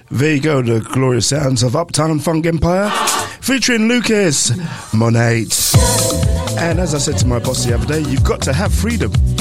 There you go, the glorious sounds of Uptown Funk Empire, featuring Lucas Monate. And as I said to my boss the other day, you've got to have freedom.